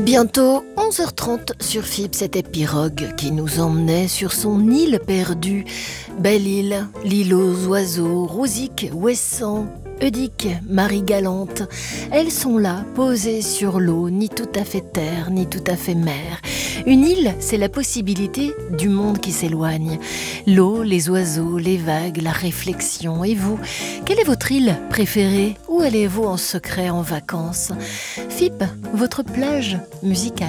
À bientôt, 11h30 sur FIP, c'était Pirogue qui nous emmenait sur son île perdue. Belle île, l'île aux oiseaux, Rosique, Ouessant, Eudique, Marie-Galante. Elles sont là, posées sur l'eau, ni tout à fait terre, ni tout à fait mer. Une île, c'est la possibilité du monde qui s'éloigne. L'eau, les oiseaux, les vagues, la réflexion. Et vous, quelle est votre île préférée? Où allez-vous en secret en vacances? FIP, votre plage musicale.